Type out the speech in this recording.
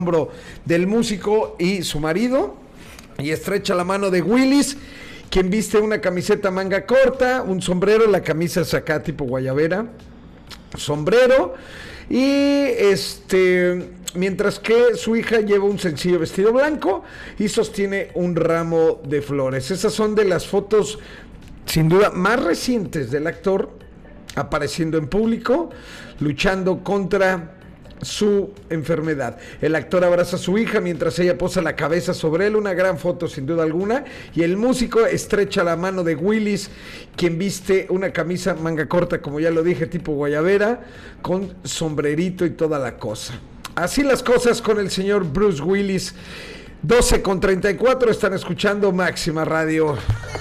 del músico y su marido, y estrecha la mano de Willis, quien viste una camiseta manga corta, un sombrero, la camisa es acá tipo guayabera, sombrero, y mientras que su hija lleva un sencillo vestido blanco y sostiene un ramo de flores. Esas son de las fotos sin duda más recientes del actor apareciendo en público, luchando contra su enfermedad. El actor abraza a su hija mientras ella posa la cabeza sobre él, una gran foto sin duda alguna, y el músico estrecha la mano de Willis, quien viste una camisa manga corta, como ya lo dije, tipo guayabera, con sombrerito y toda la cosa. Así las cosas con el señor Bruce Willis. 12:34, están escuchando Máxima Radio.